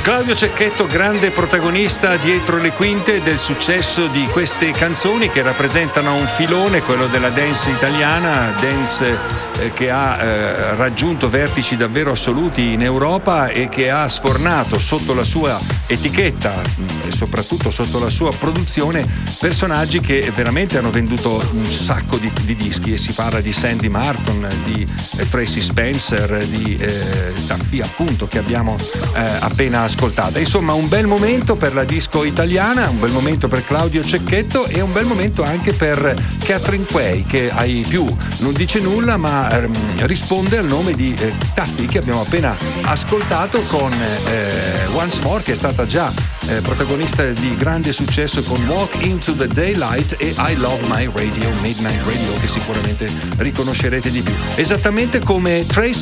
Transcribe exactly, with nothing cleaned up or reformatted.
Claudio Cecchetto, grande protagonista dietro le quinte del successo di queste canzoni che rappresentano un filone, quello della dance italiana, dance eh, che ha eh, raggiunto vertici davvero assoluti in Europa e che ha sfornato sotto la sua etichetta mh, e soprattutto sotto la sua produzione personaggi che veramente hanno venduto un sacco di, di dischi, e si parla di Sandy Martin, di eh, Tracy Spencer, di eh, Taffy appunto, che abbiamo eh, appena ascoltata. Insomma, un bel momento per la disco italiana, un bel momento per Claudio Cecchetto e un bel momento anche per Catherine Quay, che ai più non dice nulla ma ehm, risponde al nome di eh, Taffy, che abbiamo appena ascoltato con eh, Once More, che è stata già eh, protagonista di grande successo con Walk Into the Daylight e I Love My Radio, Midnight Radio, che sicuramente riconoscerete di più. Esattamente come Tracy